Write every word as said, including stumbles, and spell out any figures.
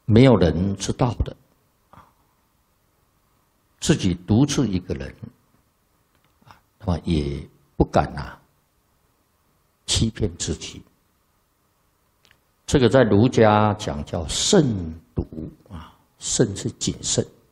没有人知道的，自己独自一个人，那么也不敢啊欺骗自己。这个在儒家讲叫慎独啊，慎是谨慎。